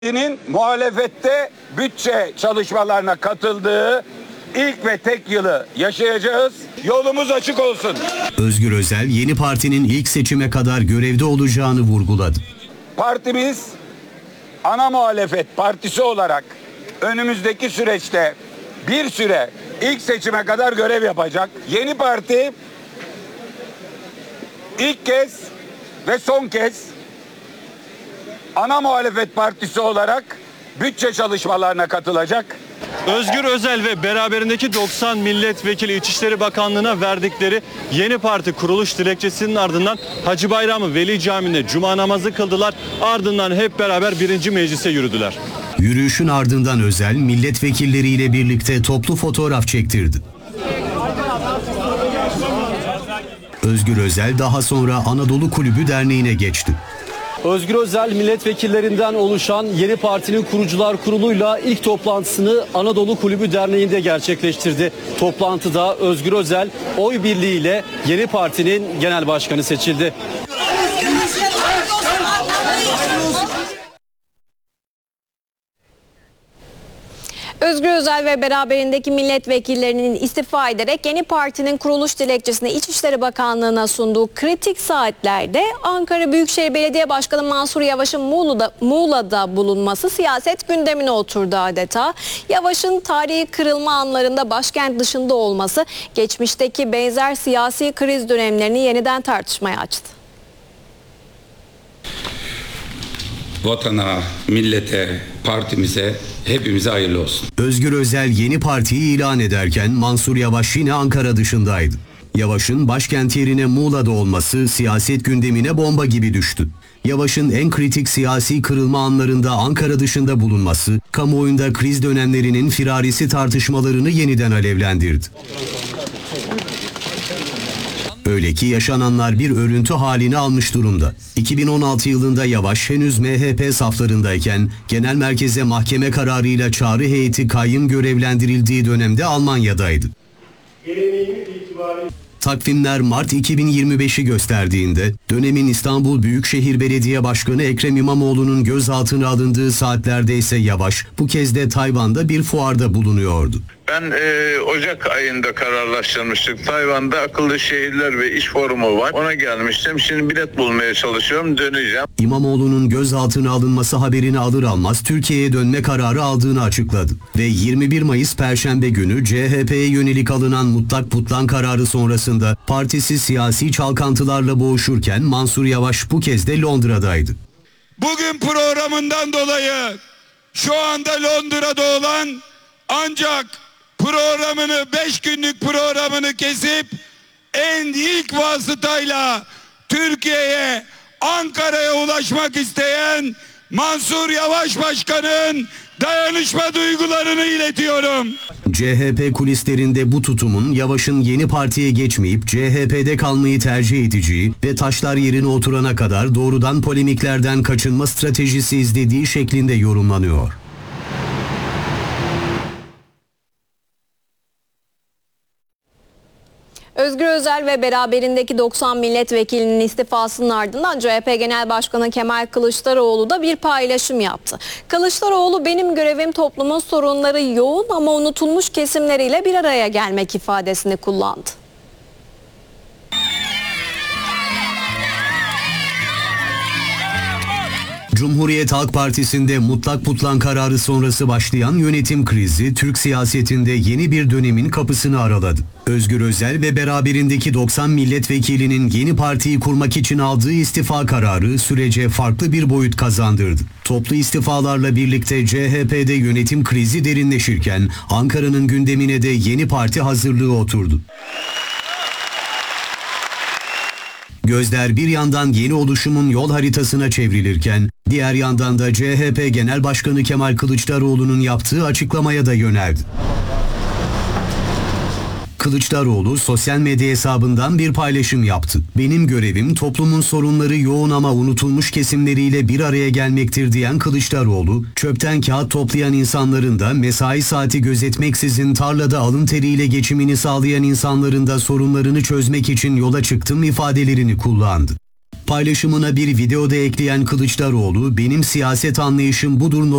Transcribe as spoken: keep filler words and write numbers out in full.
Partinin muhalefette bütçe çalışmalarına katıldığı ilk ve tek yılı yaşayacağız. Yolumuz açık olsun. Özgür Özel yeni partinin ilk seçime kadar görevde olacağını vurguladı. Partimiz ana muhalefet partisi olarak önümüzdeki süreçte bir süre ilk seçime kadar görev yapacak. Yeni parti ilk kez ve son kez ana muhalefet partisi olarak bütçe çalışmalarına katılacak. Özgür Özel ve beraberindeki doksan milletvekili İçişleri Bakanlığı'na verdikleri yeni parti kuruluş dilekçesinin ardından Hacı Bayramı Veli Camii'nde cuma namazı kıldılar. Ardından hep beraber birinci meclise yürüdüler. Yürüyüşün ardından Özel milletvekilleriyle birlikte toplu fotoğraf çektirdi. Özgür Özel daha sonra Anadolu Kulübü Derneği'ne geçti. Özgür Özel milletvekillerinden oluşan yeni partinin kurucular kuruluyla ilk toplantısını Anadolu Kulübü Derneği'nde gerçekleştirdi. Toplantıda Özgür Özel oy birliğiyle yeni partinin genel başkanı seçildi. Özgür Özel ve beraberindeki milletvekillerinin istifa ederek yeni partinin kuruluş dilekçesini İçişleri Bakanlığı'na sunduğu kritik saatlerde Ankara Büyükşehir Belediye Başkanı Mansur Yavaş'ın Muğla'da, Muğla'da bulunması siyaset gündemine oturdu adeta. Yavaş'ın tarihi kırılma anlarında başkent dışında olması geçmişteki benzer siyasi kriz dönemlerini yeniden tartışmaya açtı. Vatana, millete, partimize, hepimize hayırlı olsun. Özgür Özel yeni partiyi ilan ederken Mansur Yavaş yine Ankara dışındaydı. Yavaş'ın başkent yerine Muğla'da olması siyaset gündemine bomba gibi düştü. Yavaş'ın en kritik siyasi kırılma anlarında Ankara dışında bulunması, kamuoyunda kriz dönemlerinin firarisi tartışmalarını yeniden alevlendirdi. Öyle ki yaşananlar bir örüntü halini almış durumda. iki bin on altı yılında Yavaş henüz M H P saflarındayken genel merkeze mahkeme kararıyla çağrı heyeti kayyım görevlendirildiği dönemde Almanya'daydı. Takvimler Mart iki bin yirmi beşi gösterdiğinde dönemin İstanbul Büyükşehir Belediye Başkanı Ekrem İmamoğlu'nun gözaltına alındığı saatlerde ise Yavaş bu kez de Tayvan'da bir fuarda bulunuyordu. Ben e, Ocak ayında kararlaştırmıştık. Tayvan'da akıllı şehirler ve iş forumu var. Ona gelmiştim. Şimdi bilet bulmaya çalışıyorum. Döneceğim. İmamoğlu'nun gözaltına alınması haberini alır almaz Türkiye'ye dönme kararı aldığını açıkladı. Ve yirmi bir Mayıs Perşembe günü C H P'ye yönelik alınan mutlak putlan kararı sonrasında partisi siyasi çalkantılarla boğuşurken Mansur Yavaş bu kez de Londra'daydı. Bugün programından dolayı şu anda Londra'da olan ancak programını beş günlük programını kesip en ilk vasıtayla Türkiye'ye Ankara'ya ulaşmak isteyen Mansur Yavaş Başkan'ın dayanışma duygularını iletiyorum. C H P kulislerinde bu tutumun Yavaş'ın yeni partiye geçmeyip C H P'de kalmayı tercih edeceği ve taşlar yerine oturana kadar doğrudan polemiklerden kaçınma stratejisi izlediği şeklinde yorumlanıyor. Özgür Özel ve beraberindeki doksan milletvekilinin istifasının ardından C H P Genel Başkanı Kemal Kılıçdaroğlu da bir paylaşım yaptı. Kılıçdaroğlu benim görevim toplumun sorunları yoğun ama unutulmuş kesimleriyle bir araya gelmek ifadesini kullandı. Cumhuriyet Halk Partisi'nde mutlak putlan kararı sonrası başlayan yönetim krizi Türk siyasetinde yeni bir dönemin kapısını araladı. Özgür Özel ve beraberindeki doksan milletvekilinin yeni partiyi kurmak için aldığı istifa kararı sürece farklı bir boyut kazandırdı. Toplu istifalarla birlikte C H P'de yönetim krizi derinleşirken Ankara'nın gündemine de yeni parti hazırlığı oturdu. Gözler bir yandan yeni oluşumun yol haritasına çevrilirken, diğer yandan da C H P Genel Başkanı Kemal Kılıçdaroğlu'nun yaptığı açıklamaya da yöneldi. Kılıçdaroğlu sosyal medya hesabından bir paylaşım yaptı. Benim görevim toplumun sorunları yoğun ama unutulmuş kesimleriyle bir araya gelmektir diyen Kılıçdaroğlu, çöpten kağıt toplayan insanların da mesai saati gözetmeksizin tarlada alın teriyle geçimini sağlayan insanların da sorunlarını çözmek için yola çıktım ifadelerini kullandı. Paylaşımına bir video da ekleyen Kılıçdaroğlu, "Benim siyaset anlayışım budur"